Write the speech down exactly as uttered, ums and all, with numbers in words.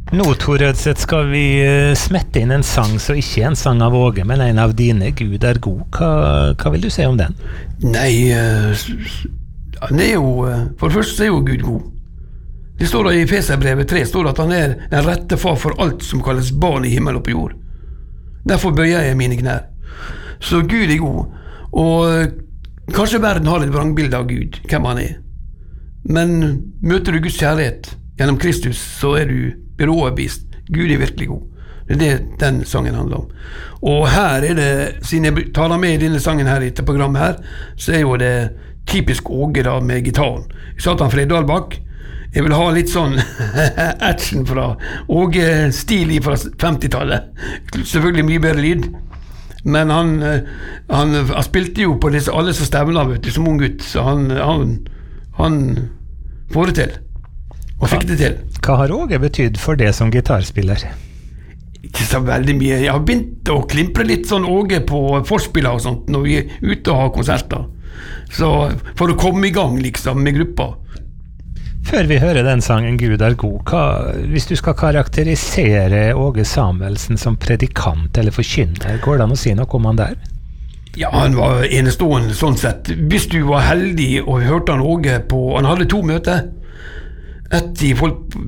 Nå, Tor Rødseth, skal vi eh, smette inn en sang, så ikke en sang av Åge, men en av dine, Gud er god. Hva, hva vil du si om den? Nei, eh, s- s- han er jo, eh, for det første er jo Gud god. Det står da i Efeserbrevet tre, står det at han er den rette far for alt som kalles barn i himmel og på jord. Derfor bøyer jeg mine knær. Så Gud er god, og eh, kanskje verden har et vrangbilde av Gud, hvem han er. Men møter du Guds kjærlighet gjennom Kristus, så er du blir overbevist. Gud er virkelig god. Det er det den sangen handler om. Og her er det, siden jeg taler med i denne sangen her i dette programmet her, så er jo det typisk Åge da med gitaren. Satan Fredalbakk. Jeg vil ha litt sånn action fra Åge-stil fra femtitallet. Selvfølgelig mye bedre lyd. Men han, han, han spilte jo på disse, alle som stevner, vet du, som ung gutt, så han, han, han får det til. Og fikk det til. Hva har Åge betydd for det som gitarspiller? Ikke så veldig mye. Jeg har begynt å klimpre litt sånn Åge på forspillet og sånt når vi er ute og har konserter. Så for å komme i gang liksom med gruppa. Før vi hører den sangen Gud er god, hva, hvis du skal karakterisere Åge Samuelsen som predikant eller forkynner, går det an å si noe om han der? Ja, han var enestående sånn sett. Hvis du var heldig og hørte han Åge på, han hadde to møter. Et i folk